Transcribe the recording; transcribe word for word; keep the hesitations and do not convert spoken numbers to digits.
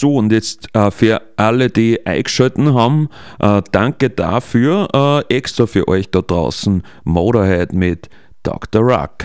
So, und jetzt äh, für alle, die eingeschalten haben, äh, danke dafür. Äh, extra für euch da draußen Motorhead mit Doktor Rock.